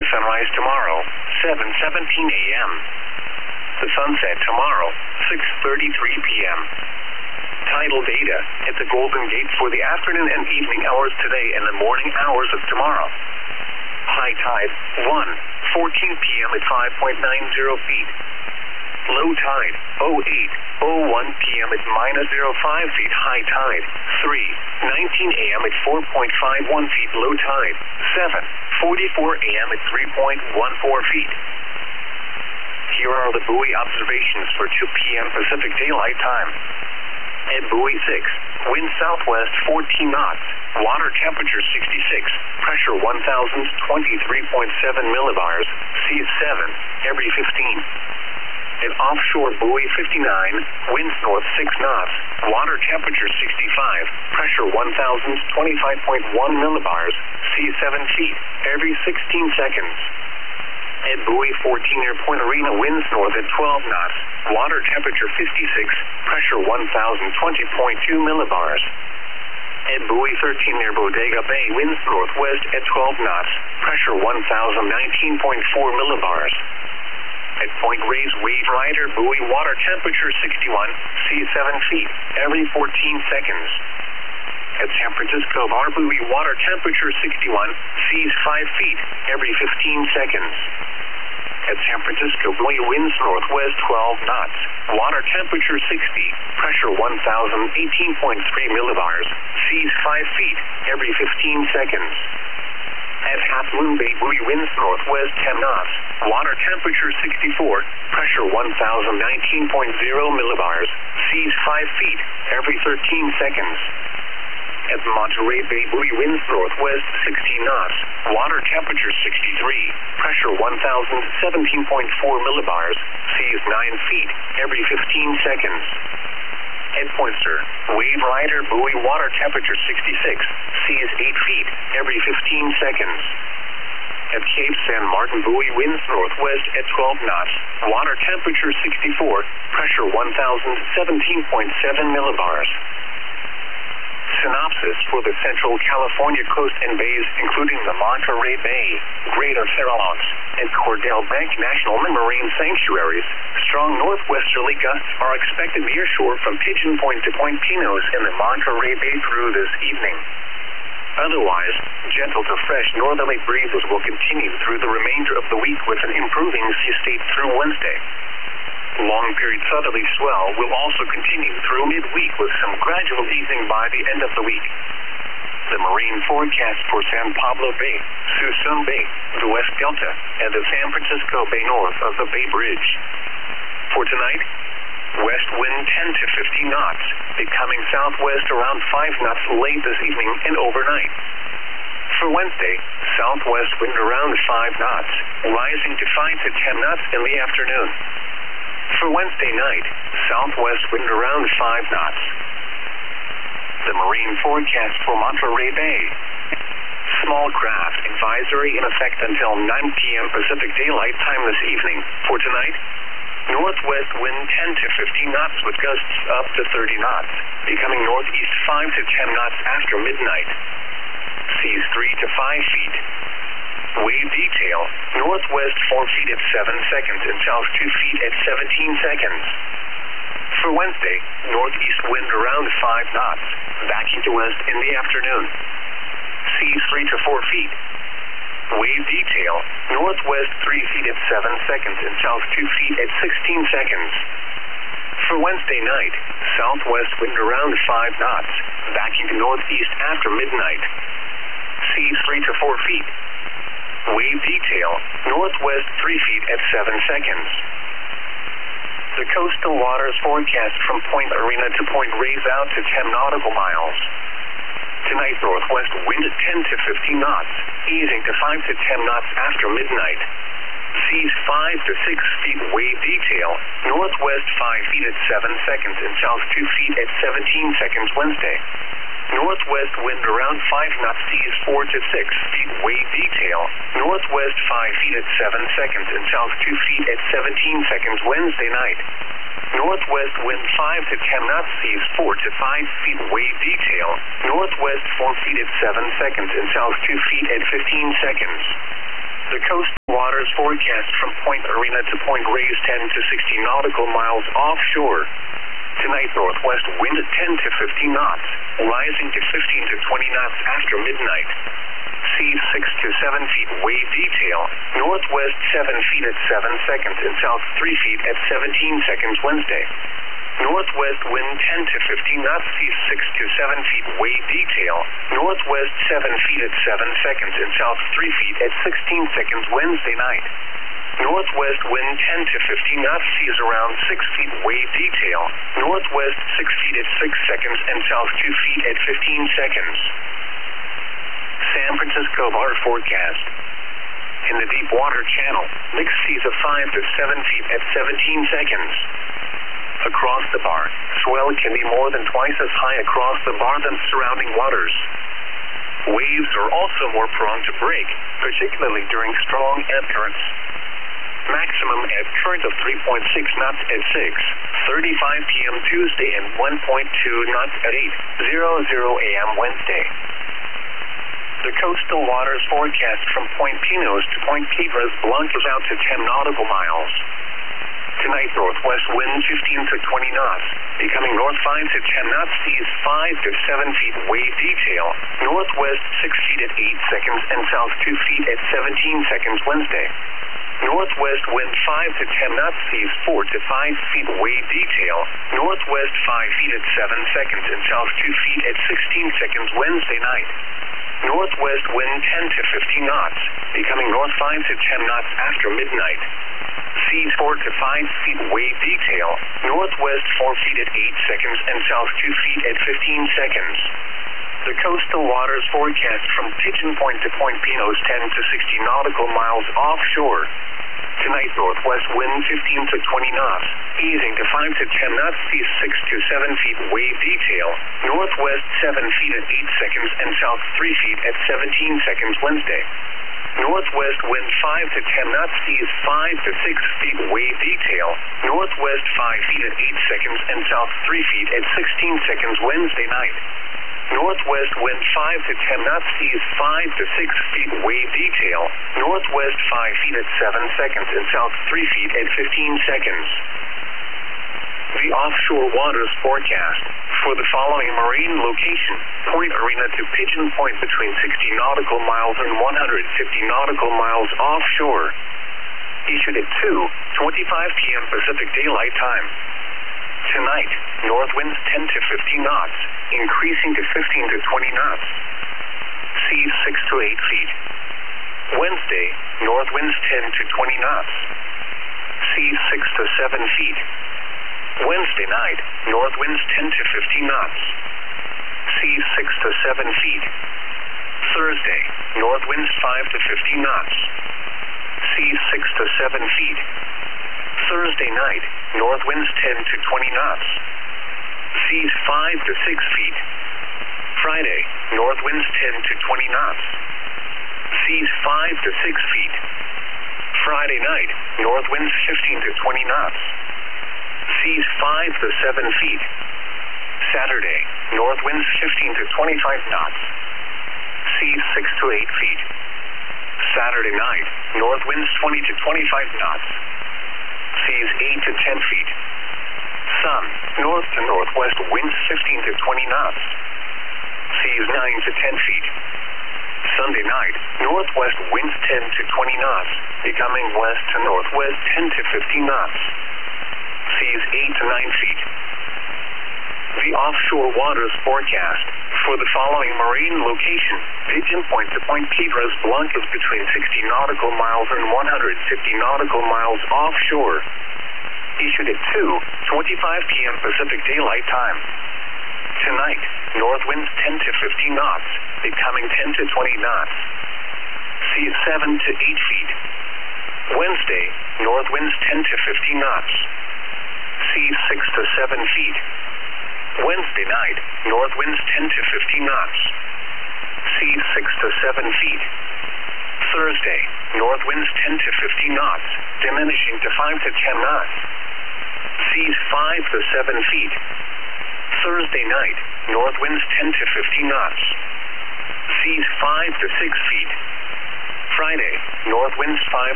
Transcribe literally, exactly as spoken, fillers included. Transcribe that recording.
sunrise tomorrow, seven seventeen a m The sunset tomorrow, six thirty-three p m Tidal data at the Golden Gate for the afternoon and evening hours today and the morning hours of tomorrow. High tide, one fourteen p m at five point nine zero feet. Low tide, oh eight oh one p m at minus zero five feet. High tide, three nineteen a m at four point five one feet. Low tide, seven forty-four a m at three point one four feet. Here are the buoy observations for two p m Pacific Daylight Time. At buoy six, wind southwest fourteen knots, water temperature sixty-six, pressure one thousand twenty-three point seven millibars, seas seven, every fifteen. At offshore buoy fifty-nine, winds north six knots, water temperature sixty-five, pressure one thousand twenty-five point one millibars, seas seven feet, every sixteen seconds. At buoy fourteen near Point Arena, winds north at twelve knots, water temperature fifty-six, pressure one thousand twenty point two millibars. At buoy thirteen near Bodega Bay, winds northwest at twelve knots, pressure one thousand nineteen point four millibars. At Point Reyes Wave Rider buoy, water temperature sixty-one, seas seven feet, every fourteen seconds. At San Francisco Bar buoy, water temperature sixty-one, seas five feet, every fifteen seconds. At San Francisco buoy, winds northwest twelve knots, water temperature sixty, pressure one thousand eighteen point three millibars, seas five feet, every fifteen seconds. At Half Moon Bay buoy, winds northwest ten knots, water temperature sixty-four, pressure one thousand nineteen point zero millibars, seas five feet, every thirteen seconds. At Monterey Bay buoy, winds northwest sixteen knots, water temperature sixty-three, pressure one thousand seventeen point four millibars, seas nine feet, every fifteen seconds. At Pointer, Wave Rider buoy, water temperature sixty-six, seas eight feet, every fifteen seconds. At Cape San Martin buoy, winds northwest at twelve knots, water temperature sixty-four, pressure one thousand seventeen point seven millibars. Synopsis for the Central California coast and bays, including the Monterey Bay, Greater Farallones, and Cordell Bank National Marine Sanctuaries. Strong northwesterly gusts are expected near shore from Pigeon Point to Point Pinos in the Monterey Bay through this evening. Otherwise, gentle to fresh northerly breezes will continue through the remainder of the week with an improving sea state through Wednesday. Long-period southerly swell will also continue through midweek with some gradual easing by the end of the week. The marine forecast for San Pablo Bay, Suisun Bay, the West Delta, and the San Francisco Bay north of the Bay Bridge. For tonight, west wind ten to fifteen knots, becoming southwest around five knots late this evening and overnight. For Wednesday, southwest wind around five knots, rising to five to ten knots in the afternoon. For Wednesday night, southwest wind around five knots. The marine forecast for Monterey Bay. Small craft advisory in effect until nine p m Pacific Daylight Time this evening. For tonight, northwest wind ten to fifteen knots with gusts up to thirty knots, becoming northeast five to ten knots after midnight. Seas three to five feet. Wave detail, northwest four feet at seven seconds and south two feet at seventeen seconds. For Wednesday, northeast wind around five knots, backing to west in the afternoon. Seas three to four feet. Wave detail, northwest three feet at seven seconds and south two feet at sixteen seconds. For Wednesday night, southwest wind around five knots, backing to northeast after midnight. Seas three to four feet. Wave detail, northwest three feet at seven seconds. The coastal waters forecast from Point Arena to Point Reyes out to ten nautical miles. Tonight, northwest wind at ten to fifteen knots, easing to five to ten knots after midnight. Seas five to six feet. Wave detail, northwest five feet at seven seconds and south two feet at seventeen seconds Wednesday. Northwest wind around five knots, seas four to six feet. Wave detail, northwest five feet at seven seconds and south two feet at seventeen seconds Wednesday night. Northwest wind five to ten knots, seas four to five feet. Wave detail, northwest four feet at seven seconds and south two feet at fifteen seconds. The coastal waters forecast from Point Arena to Point Reyes ten to sixty nautical miles offshore. Tonight, northwest wind ten to fifteen knots, rising to fifteen to twenty knots after midnight. Seas six to seven feet wave detail, northwest seven feet at seven seconds and south three feet at seventeen seconds Wednesday. Northwest wind ten to fifteen knots, seas six to seven feet wave detail, northwest seven feet at seven seconds and south three feet at sixteen seconds Wednesday night. Northwest wind ten to fifteen knots, seas around six feet wave detail, northwest six feet at six seconds and south two feet at fifteen seconds. San Francisco bar forecast. In the deep water channel, mixed seas of five to seven feet at seventeen seconds. Across the bar, swell can be more than twice as high across the bar than surrounding waters. Waves are also more prone to break, particularly during strong ebb currents. Maximum ebb current of three point six knots at six thirty-five p m Tuesday and one point two knots at eight hundred a m Wednesday. The coastal waters forecast from Point Pinos to Point Piedras Blancas out to ten nautical miles. Tonight, northwest wind fifteen to twenty knots, becoming north five to ten knots, seas five to seven feet wave detail, northwest six feet at eight seconds and south two feet at seventeen seconds Wednesday. Northwest wind five to ten knots, seas four to five feet wave detail, northwest five feet at seven seconds and south two feet at sixteen seconds Wednesday night. Northwest wind ten to fifteen knots, becoming north five to ten knots after midnight. Seas four to five feet wave detail, northwest four feet at eight seconds and south two feet at fifteen seconds. The coastal waters forecast from Pigeon Point to Point Pinos ten to sixty nautical miles offshore. Tonight, northwest wind fifteen to twenty knots, easing to five to ten knots, seas six to seven feet wave detail, northwest seven feet at eight seconds and south three feet at seventeen seconds Wednesday. Northwest wind five to ten knots, seas five to six feet wave detail, northwest five feet at eight seconds and south three feet at sixteen seconds Wednesday night. Northwest wind five to ten knots, seas five to six feet wave detail, northwest five feet at seven seconds and south three feet at fifteen seconds. The offshore waters forecast for the following marine location: Point Arena to Pigeon Point between sixty nautical miles and one hundred fifty nautical miles offshore. Issued at two twenty-five p m Pacific Daylight Time. Tonight, north winds ten to fifteen knots, increasing to fifteen to twenty knots. Seas six to eight feet. Wednesday, north winds ten to twenty knots. Seas six to seven feet. Wednesday night, north winds ten to fifteen knots. Seas six to seven feet. Thursday, north winds five to fifteen knots. Seas six to seven feet. Thursday night, north winds ten to twenty knots. Seas five to six feet. Friday, north winds ten to twenty knots. Seas five to six feet. Friday night, north winds fifteen to twenty knots. Seas five to seven feet. Saturday, north winds fifteen to twenty-five knots. Seas six to eight feet. Saturday night, north winds twenty to twenty-five knots. Seas eight to ten feet. Sun, north to northwest winds fifteen to twenty knots. Seas nine to ten feet. Sunday night, northwest winds ten to twenty knots, becoming west to northwest ten to fifteen knots. Seas eight to nine feet. The offshore waters forecast for the following marine location: Pigeon Point to Point Piedras Blancas between sixty nautical miles and one hundred fifty nautical miles offshore. Issued at two twenty-five p m Pacific Daylight Time. Tonight, north winds ten to fifteen knots, becoming ten to twenty knots. Seas seven to eight feet. Wednesday, north winds ten to fifteen knots. Seas six to seven feet. Wednesday night, north winds ten to fifteen knots. Seas six to seven feet. Thursday, north winds ten to fifteen knots, diminishing to five to ten knots. Seas five to seven feet. Thursday night, north winds ten to fifteen knots. Seas five to six feet. Friday, north winds five